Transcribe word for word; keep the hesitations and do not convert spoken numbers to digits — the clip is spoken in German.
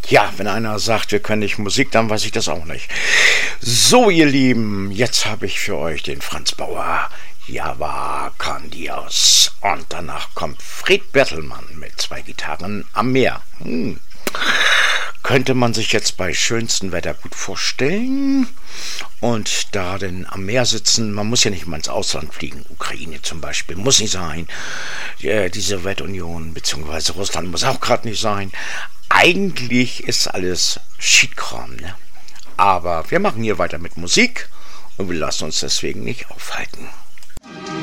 Ja, wenn einer sagt, wir können nicht Musik, dann weiß ich das auch nicht. So, ihr Lieben, jetzt habe ich für euch den Franz Bauer. Java con Dios. Und danach kommt Fred Bertelmann mit zwei Gitarren am Meer. Hm. Könnte man sich jetzt bei schönstem Wetter gut vorstellen. Und da denn am Meer sitzen, man muss ja nicht mal ins Ausland fliegen, Ukraine zum Beispiel, muss nicht sein. Äh, die Sowjetunion bzw. Russland muss auch gerade nicht sein. Eigentlich ist alles Schiedkram, ne? Aber wir machen hier weiter mit Musik und wir lassen uns deswegen nicht aufhalten.